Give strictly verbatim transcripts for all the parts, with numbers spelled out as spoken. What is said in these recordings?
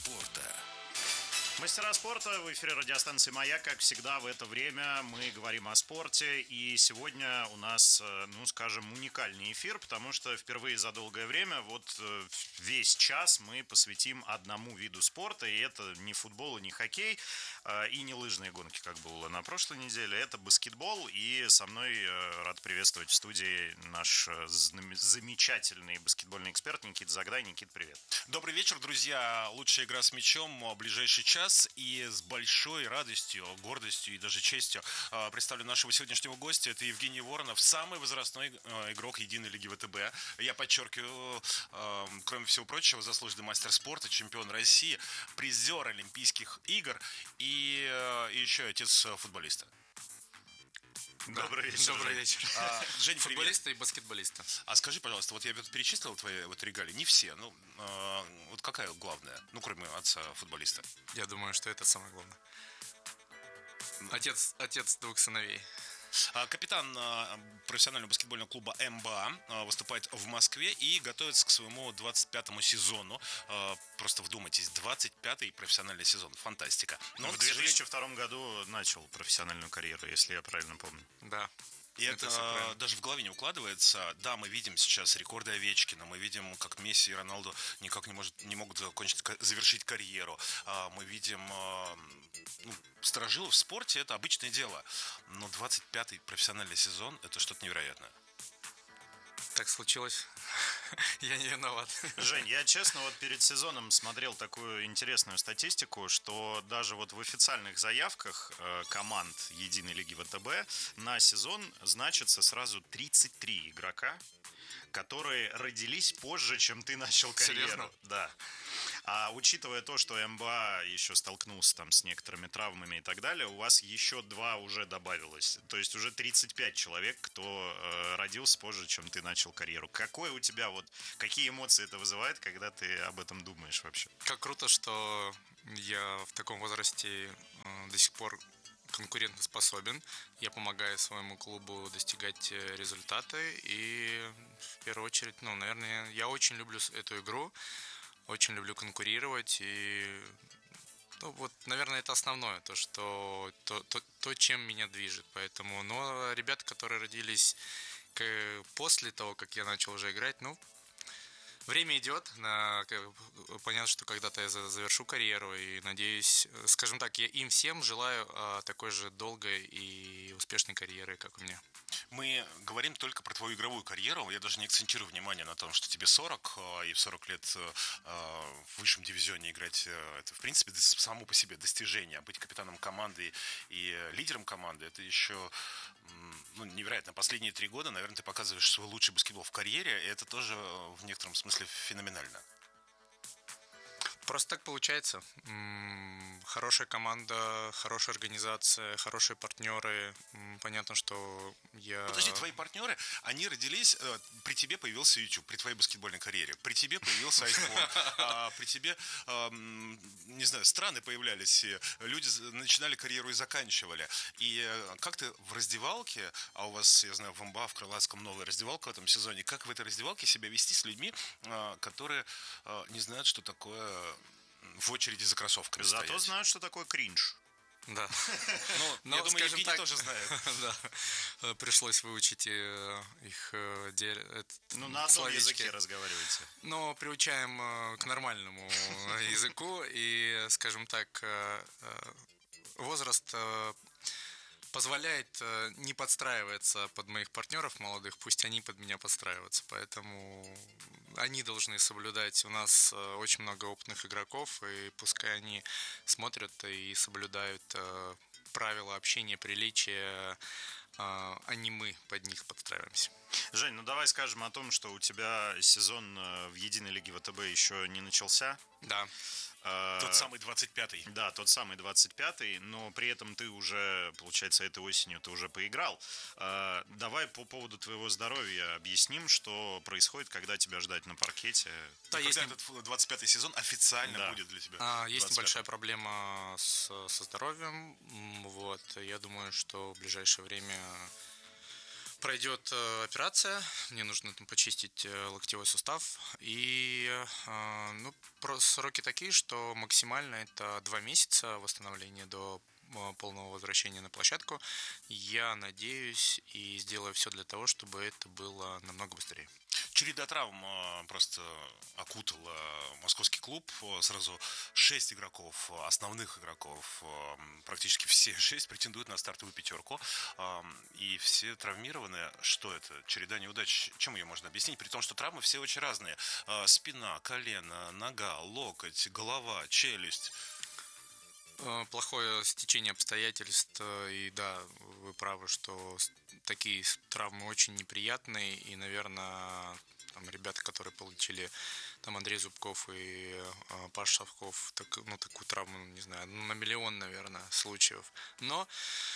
спорта. Мастера спорта в эфире радиостанции «Маяк». Как всегда, в это время мы говорим о спорте. И сегодня у нас, ну, скажем, уникальный эфир, потому что впервые за долгое время вот весь час мы посвятим одному виду спорта. И это не футбол, и не хоккей, и не лыжные гонки, как было на прошлой неделе. Это баскетбол. И со мной рад приветствовать в студии наш замечательный баскетбольный эксперт Никита Загдай. Никит, привет. Добрый вечер, друзья. Лучшая игра с мячом, ближайший час. И с большой радостью, гордостью и даже честью представлю нашего сегодняшнего гостя. Это Евгений Воронов, самый возрастной игрок единой лиги ВТБ. Я подчеркиваю, кроме всего прочего, заслуженный мастер спорта, чемпион России, призер Олимпийских игр и, и еще отец футболиста. Да. Добрый вечер. Добрый вечер. А, Жень, футболиста и баскетболиста. А скажи, пожалуйста, вот я перечислил твои вот регалии, не все, ну, а, вот какая главная, ну, кроме отца футболиста? Я думаю, что это самое главное. Отец, отец двух сыновей. Капитан профессионального баскетбольного клуба эм бэ а выступает в Москве и готовится к своему двадцать пятому сезону. Просто вдумайтесь, двадцать пятый профессиональный сезон. Фантастика. Но в две тысячи втором году начал профессиональную карьеру, если я правильно помню. Да. И это, это даже в голове не укладывается. Да, мы видим сейчас рекорды Овечкина, мы видим, как Месси и Роналду никак не, может, не могут закончить, завершить карьеру. Мы видим, ну, сторожилы в спорте — это обычное дело. Но двадцать пятый профессиональный сезон — это что-то невероятное. Так случилось. Я не виноват. Жень, я честно вот перед сезоном смотрел такую интересную статистику, что даже вот в официальных заявках э, команд единой лиги ВТБ на сезон значится сразу тридцать три игрока, которые родились позже, чем ты начал карьеру. Серьезно? Да. А учитывая то, что эм бэ а еще столкнулся там с некоторыми травмами и так далее, у вас еще два уже добавилось. То есть уже тридцать пять человек, кто э, родился позже, чем ты начал карьеру. Какой у тебя вот, какие эмоции это вызывает, когда ты об этом думаешь вообще? Как круто, что я в таком возрасте э, до сих пор конкурентоспособен. Я помогаю своему клубу достигать результаты. И в первую очередь, ну, наверное, я очень люблю эту игру. Очень люблю конкурировать, и, ну, вот, наверное, это основное, то, что, то, то, то, чем меня движет. Поэтому, но ребята, которые родились к, после того, как я начал уже играть, ну, время идет, на, понятно, что когда-то я завершу карьеру, и надеюсь, скажем так, я им всем желаю а, такой же долгой и успешной карьеры, как у меня. Мы говорим только про твою игровую карьеру. Я даже не акцентирую внимание на том, что тебе сорок, и в сорок лет в высшем дивизионе играть — это, в принципе, само по себе достижение. Быть капитаном команды и лидером команды — это еще, ну, невероятно. Последние три года, наверное, ты показываешь свой лучший баскетбол в карьере, и это тоже в некотором смысле феноменально. Просто так получается. Хорошая команда, хорошая организация, хорошие партнеры. Понятно, что я... Подожди, твои партнеры, они родились, при тебе появился YouTube, при твоей баскетбольной карьере, при тебе появился iPhone, при тебе, не знаю, страны появлялись, люди начинали карьеру и заканчивали. И как ты в раздевалке, а у вас, я знаю, в эм бэ а, в Крылатском новая раздевалка в этом сезоне, как в этой раздевалке себя вести с людьми, которые не знают, что такое в очереди за кроссовками Зато стоять? знают, что такое кринж. Да. Ну, Но, я думаю, Евгений так, тоже знает. Да. Пришлось выучить их... Ну, на одном языке разговариваете. Но приучаем к нормальному языку. И, скажем так, возраст позволяет не подстраиваться под моих партнеров молодых, пусть они под меня подстраиваются. Поэтому они должны соблюдать. У нас очень много опытных игроков, и пускай они смотрят и соблюдают правила общения, приличия, а не мы под них подстраиваемся. Жень, ну давай скажем о том, что у тебя сезон в единой лиге ВТБ еще не начался. Да. Тот самый двадцать пятый. Да, тот самый двадцать пятый, но при этом ты уже, получается, этой осенью ты уже поиграл. Давай по поводу твоего здоровья объясним, что происходит, когда тебя ждать на паркете. Да, когда есть... этот двадцать пятый сезон официально да. будет для тебя? А, есть небольшая проблема с, со здоровьем. Вот, я думаю, что в ближайшее время Пройдет э, операция, мне нужно там почистить э, локтевой сустав, и э, ну, про сроки такие, что максимально это два месяца восстановления до э, полного возвращения на площадку. Я надеюсь и сделаю все для того, чтобы это было намного быстрее. Череда травм просто окутала московский клуб. Сразу шесть игроков, основных игроков, практически все шесть претендуют на стартовую пятерку. И все травмированы. Что это? Череда неудач. Чем ее можно объяснить? При том, что травмы все очень разные. Спина, колено, нога, локоть, голова, челюсть. Плохое стечение обстоятельств, и да, вы правы, что такие травмы очень неприятные, и, наверное, там ребята, которые получили, там Андрей Зубков и э, Паш Савков, так, ну, такую травму, не знаю, на миллион, наверное, случаев. Но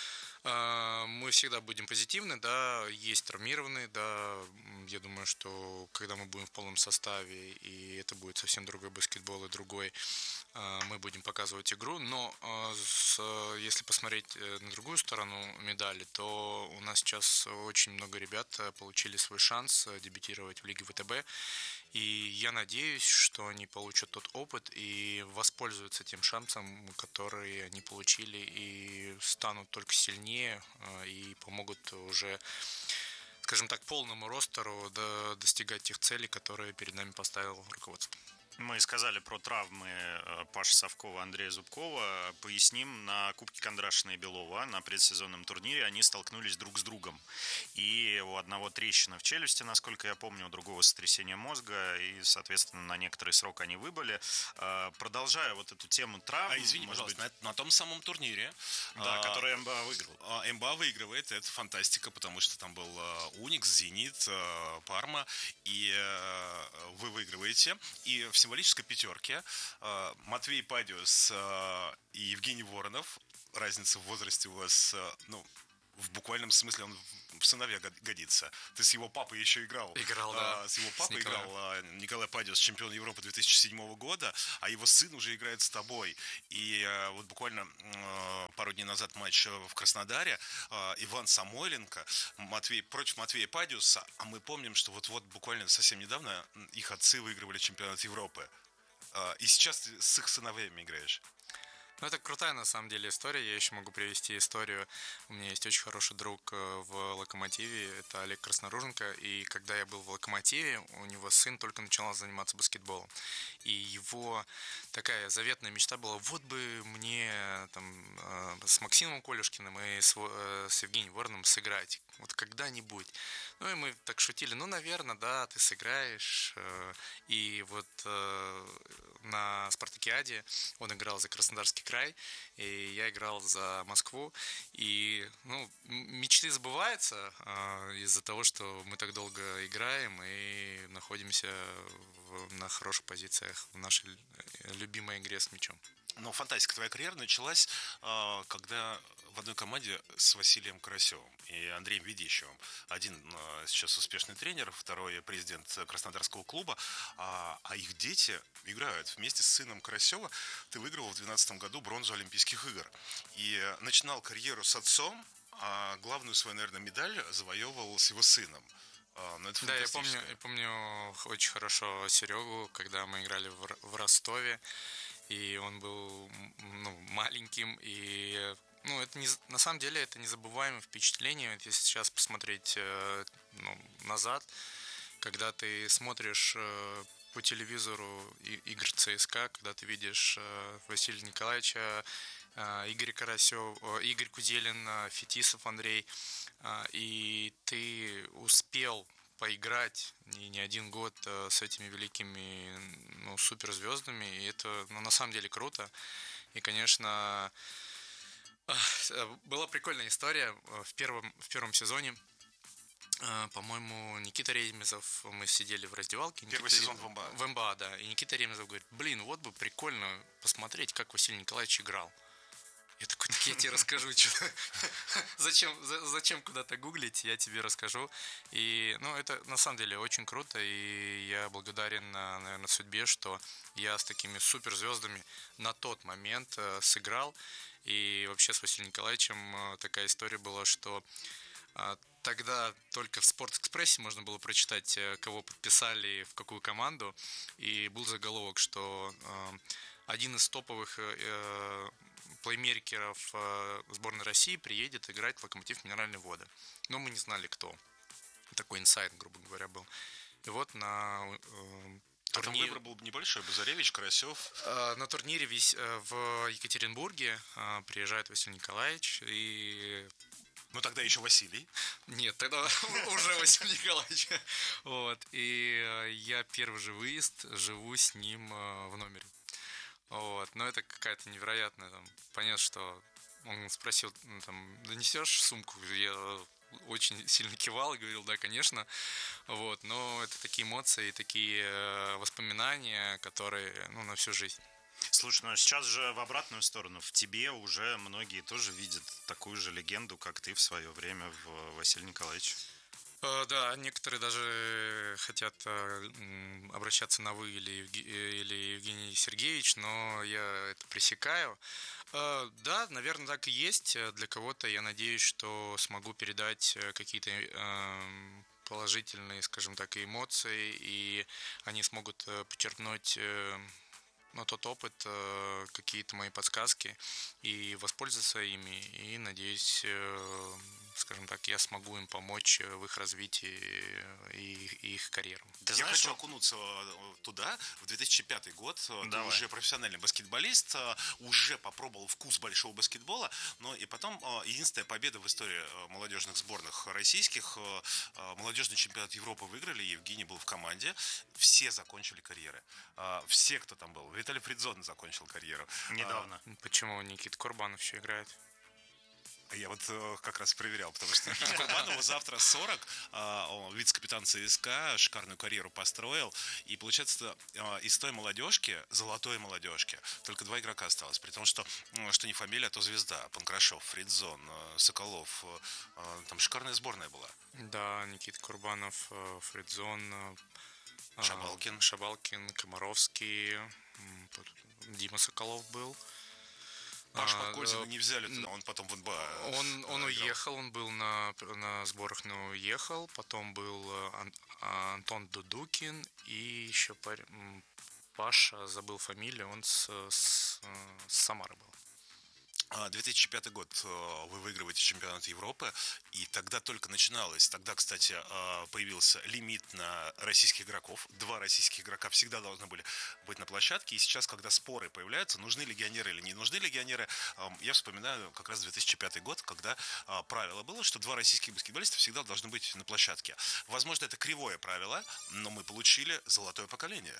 э, мы всегда будем позитивны, да, есть травмированные, да, я думаю, что когда мы будем в полном составе, и это будет совсем другой баскетбол и другой, мы будем показывать игру, но если посмотреть на другую сторону медали, то у нас сейчас очень много ребят получили свой шанс дебютировать в Лиге ВТБ, и я надеюсь, что они получат тот опыт и воспользуются тем шансом, который они получили, и станут только сильнее и помогут уже, скажем так, полному ростеру достигать тех целей, которые перед нами поставило руководство. Мы сказали про травмы Паши Савкова, Андрея Зубкова. Поясним, на Кубке Кондрашина и Белова на предсезонном турнире они столкнулись друг с другом. И у одного трещина в челюсти, насколько я помню, у другого сотрясение мозга. И, соответственно, на некоторый срок они выбыли. Продолжая вот эту тему травм... А, извини, пожалуйста, быть... на, на том самом турнире... Да, а, который МБА выиграл. А, МБА выигрывает, это фантастика, потому что там был Уникс, Зенит, Парма. И вы выигрываете. И все символической пятерке Матвей Падиус и Евгений Воронов. Разница в возрасте у вас, ну, в буквальном смысле он в сыновья годится. Ты с его папой еще играл. Играл, да. С его папой с играл Николай Падиус, чемпион Европы две тысячи седьмого года, а его сын уже играет с тобой. И вот буквально пару дней назад матч в Краснодаре. Иван Самойленко Матвей, против Матвея Падиуса. А мы помним, что вот-вот буквально совсем недавно их отцы выигрывали чемпионат Европы. И сейчас ты с их сыновьями играешь. Ну, это крутая, на самом деле, история. Я еще могу привести историю. У меня есть очень хороший друг в «Локомотиве», это Олег Красноруженко. И когда я был в «Локомотиве», у него сын только начинал заниматься баскетболом. И его такая заветная мечта была: вот бы мне там с Максимом Колюшкиным и с, с Евгением Вороном сыграть. Вот когда-нибудь. Ну, и мы так шутили: ну, наверное, да, ты сыграешь. И вот на «Спартакиаде» он играл за Краснодарский край, и я играл за Москву. И, ну, мечты сбываются а, из-за того, что мы так долго играем и находимся в, на хороших позициях в нашей любимой игре с мячом. Но фантастика, твоя карьера началась, когда в одной команде с Василием Карасевым и Андреем Ведищевым. Один сейчас успешный тренер, второй президент Краснодарского клуба, а их дети играют вместе с сыном Карасева. Ты выиграл в две тысячи двенадцатом году бронзу Олимпийских игр. И начинал карьеру с отцом, а главную свою, наверное, медаль завоевывал с его сыном. Ну, да, я помню, я помню очень хорошо Серегу, когда мы играли в, в Ростове. И он был, ну, маленьким, и, ну, это не, на самом деле это незабываемое впечатление. Если сейчас посмотреть, ну, назад, когда ты смотришь по телевизору игры ЦСКА, когда ты видишь Василия Николаевича, Игорь Карасев, Игорь Куделин, Фетисов Андрей, и ты успел поиграть не, не один год с этими великими, ну, суперзвездами, и это, ну, на самом деле круто. И, конечно, была прикольная история в первом, в первом сезоне. По-моему, Никита Ремезов, мы сидели в раздевалке. Первый Никита, сезон в МБА. В МБА, да. И Никита Ремезов говорит: блин, вот бы прикольно посмотреть, как Василий Николаевич играл. Я такой: так я тебе расскажу, что. зачем, зачем куда-то гуглить, я тебе расскажу. И, ну, это на самом деле очень круто, и я благодарен, наверное, судьбе, что я с такими суперзвездами на тот момент э, сыграл. И вообще с Василием Николаевичем э, такая история была, что Тогда только в «Спортэкспрессе» можно было прочитать, кого подписали, в какую команду. И был заголовок, что один из топовых плеймейкеров сборной России приедет играть в «Локомотив» Минеральные Воды. Но мы не знали, кто. Такой инсайд, грубо говоря, был. И вот на А там выбор был небольшой. Базаревич, Карасев. На турнире в Екатеринбурге приезжает Василий Николаевич и... Ну, тогда еще Василий. Нет, тогда уже Василий Николаевич. Вот. И я первый же выезд живу с ним в номере. Вот. Но это какая-то невероятная... Там, понятно, что он спросил, ну, там, донесешь сумку? Я очень сильно кивал и говорил, да, конечно. Вот. Но это такие эмоции, такие воспоминания, которые, ну, на всю жизнь. Слушай, ну сейчас же в обратную сторону, в тебе уже многие тоже видят такую же легенду, как ты в свое время в Василии Николаевиче. Да, некоторые даже хотят обращаться на «вы» или, или Евгений Сергеевич, но я это пресекаю. Да, наверное, так и есть. Для кого-то я надеюсь, что смогу передать какие-то положительные, скажем так, эмоции, и они смогут почерпнуть, ну, тот опыт, какие-то мои подсказки и воспользоваться ими. И надеюсь, скажем так, я смогу им помочь в их развитии и их карьерам. Да, я знаешь, хочу окунуться туда, в две тысячи пятый год. Давай. Ты уже профессиональный баскетболист, уже попробовал вкус большого баскетбола, но и потом единственная победа в истории молодежных сборных российских, молодежный чемпионат Европы выиграли, Евгений был в команде, все закончили карьеры. Все, кто там был. Виталий Фридзон закончил карьеру. Недавно. Почему Никита Курбанов еще играет? Я вот как раз проверял, потому что Курбанову завтра сорок, он вице-капитан ЦСКА, шикарную карьеру построил, и получается из той молодежки, золотой молодежки, только два игрока осталось, при том, что, что не фамилия, а то звезда, Панкрашов, Фридзон, Соколов, там шикарная сборная была. Да, Никита Курбанов, Фридзон, Шабалкин, Шабалкин, Комаровский, Дима Соколов был. Паш Покользина не взяли туда, он потом в эн бэ а Он, он уехал, он был на, на сборах, но уехал. Потом был Ан, Антон Дудукин и еще пар... Паша, забыл фамилию, он с, с, с Самары был. две тысячи пятый год вы выигрываете чемпионат Европы, и тогда только начиналось. Тогда, кстати, появился лимит на российских игроков. Два российских игрока всегда должны были быть на площадке. И сейчас, когда споры появляются, нужны легионеры или не нужны легионеры, я вспоминаю как раз две тысячи пятый год, когда правило было, что два российских баскетболиста всегда должны быть на площадке. Возможно, это кривое правило, но мы получили золотое поколение.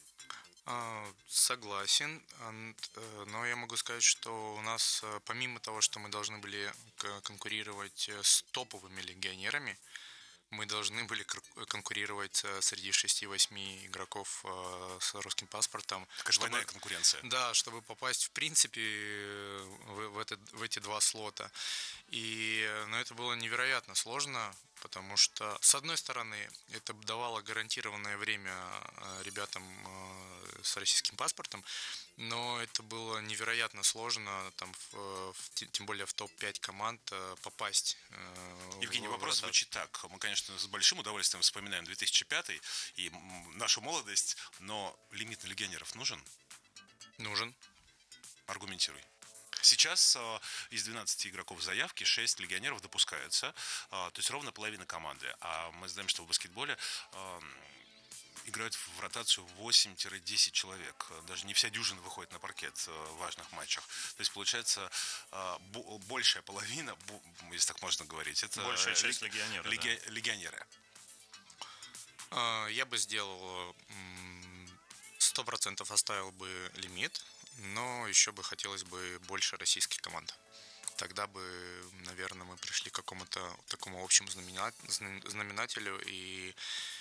Согласен, но я могу сказать, что у нас, помимо того, что мы должны были конкурировать с топовыми легионерами, мы должны были конкурировать среди шести-восьми игроков с русским паспортом. Такая же двойная конкуренция. Да, чтобы попасть в принципе в, в, это, в эти два слота. И, но это было невероятно сложно, потому что, с одной стороны, это давало гарантированное время ребятам с российским паспортом, но это было невероятно сложно, там, в, в, тем более в топ пять команд попасть. Евгений, вопрос звучит так. Мы, конечно, с большим удовольствием вспоминаем две тысячи пятый и нашу молодость, но лимит на легионеров нужен? Нужен. Аргументируй. Сейчас э, из двенадцати игроков заявки шесть легионеров допускаются, э, то есть ровно половина команды. А мы знаем, что в баскетболе э, играют в ротацию восемь-десять человек. Даже не вся дюжина выходит на паркет в важных матчах. То есть, получается, э, бо- большая половина, бо- если так можно говорить, это большая часть легионеры. Леги- Да. легионеры. Я бы сделал сто процентов оставил бы лимит, но еще бы хотелось бы больше российских команд. Тогда бы, наверное, мы пришли к какому-то такому общему знаменателю. И,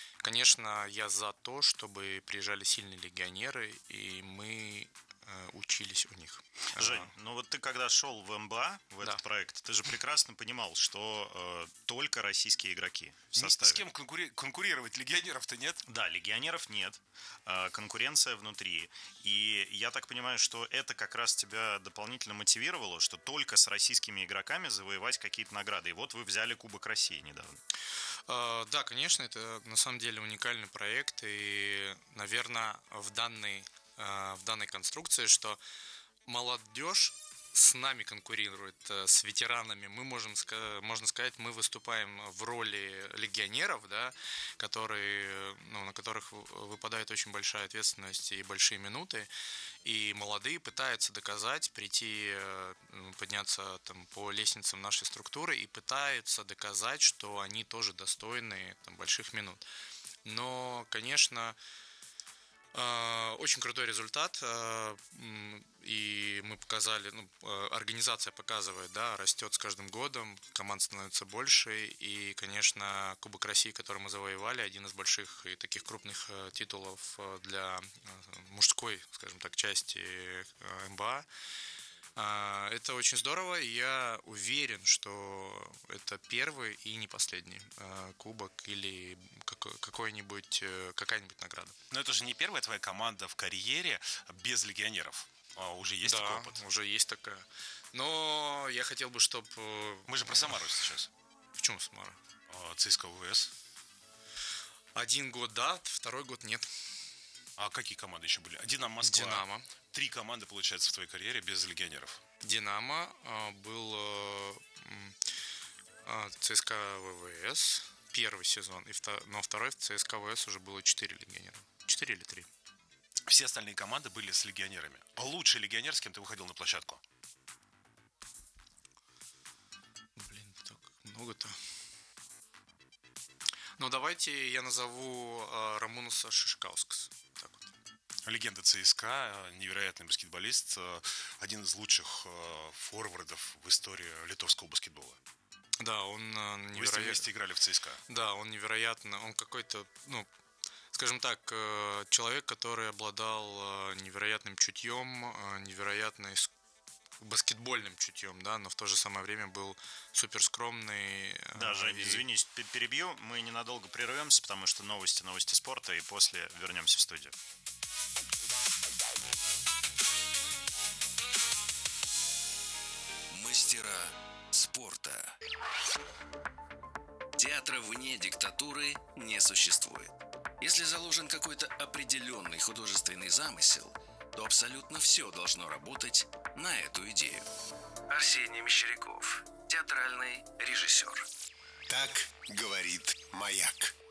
конечно, я за то, чтобы приезжали сильные легионеры, и мы учились у них. Жень, ну вот ты когда шел в эн бэ а, в этот Да. проект, ты же прекрасно понимал, что э, только российские игроки в Ни составе. с кем конкури- конкурировать легионеров-то нет. Да, легионеров нет, э, конкуренция внутри. И я так понимаю, что это как раз тебя дополнительно мотивировало, что только с российскими игроками завоевать какие-то награды. И вот вы взяли Кубок России недавно. Э, Да, конечно, это на самом деле уникальный проект, и, наверное, в данной, э, в данной конструкции, что молодежь с нами конкурирует, э, с ветеранами. Мы можем, ска- можно сказать, мы выступаем в роли легионеров, да, которые, ну, на которых в- выпадает очень большая ответственность и большие минуты. И молодые пытаются доказать, прийти, э, м, подняться там, по лестницам нашей структуры и пытаются доказать, что они тоже достойны там, больших минут. Но, конечно, э, очень крутой результат, э, м, и мы показали, ну, э, организация показывает, да, растет с каждым годом, команд становится больше, и, конечно, Кубок России, который мы завоевали, один из больших и таких крупных э, титулов э, для э, мужской, скажем так, части э, эн бэ а. А, Это очень здорово, и я уверен, что это первый и не последний э, кубок или какой- какой-нибудь, э, какая-нибудь награда. Но это же не первая твоя команда в карьере без легионеров. А, уже есть Да, такой опыт. уже есть такая. Но я хотел бы, чтобы... Мы же про Самару сейчас. В чем Самара? А, ЦСКА ВВС. Один год да, второй год нет. А какие команды еще были? Динамо Москва. Динамо. Три команды, получается, в твоей карьере без легионеров. Динамо а, был э, м, а, ЦСКА ВВС первый сезон, и вто- но второй в ЦСКА ВВС уже было четыре легионера. Четыре или три. Все остальные команды были с легионерами. А лучший легионер, с кем ты выходил на площадку? Блин, так много-то. Ну, давайте я назову э, Рамунуса Шишкаускас. Так вот. Легенда ЦСКА, невероятный баскетболист, э, один из лучших э, форвардов в истории литовского баскетбола. Да, он э, Вы с ним невероятно... вместе играли в ЦСКА. Да, он невероятно, он какой-то, ну, скажем так, э, человек, который обладал э, невероятным чутьем, э, невероятной с- баскетбольным чутьем, да, но в то же самое время был супер скромный. э, Да, Жень, и- извинись, п- перебью. Мы ненадолго прервемся, потому что новости, новости спорта, и после вернемся в студию. Мастера спорта. Театра вне диктатуры не существует. Если заложен какой-то определенный художественный замысел, то абсолютно все должно работать на эту идею. Арсений Мещеряков, театральный режиссер. Так говорит «Маяк».